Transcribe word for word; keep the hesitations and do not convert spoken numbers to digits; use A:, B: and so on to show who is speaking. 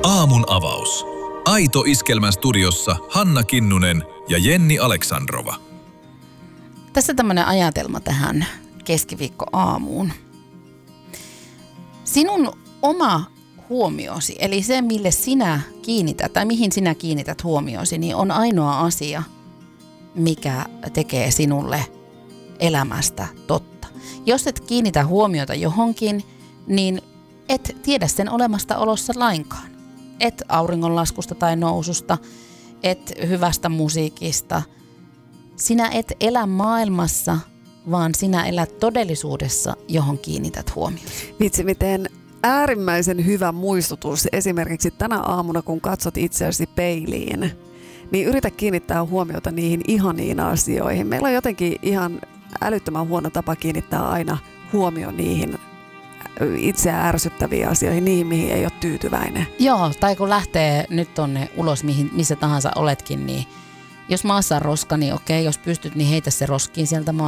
A: Aamun avaus. Aito Iskelmän studiossa Hanna Kinnunen ja Jenni Aleksandrova.
B: Tässä tämmöinen ajatelma tähän keskiviikkoaamuun. Sinun oma huomiosi, eli se mille sinä kiinnität tai mihin sinä kiinnität huomiosi, niin on ainoa asia, mikä tekee sinulle elämästä totta. Jos et kiinnitä huomiota johonkin, niin et tiedä sen olemasta olossa lainkaan. Et auringonlaskusta tai noususta, et hyvästä musiikista. Sinä et elä maailmassa, vaan sinä elät todellisuudessa, johon kiinnität huomiota.
C: Vitsi, miten äärimmäisen hyvä muistutus esimerkiksi tänä aamuna, kun katsot itseäsi peiliin, niin yritä kiinnittää huomiota niihin ihaniin asioihin. Meillä on jotenkin ihan älyttömän huono tapa kiinnittää aina huomio niihin itseä ärsyttäviin asioihin, niihin mihin ei ole tyytyväinen.
B: Joo, tai kun lähtee nyt tonne ulos, mihin, missä tahansa oletkin, niin jos maassa on roska, niin okei, jos pystyt, niin heitä se roskiin sieltä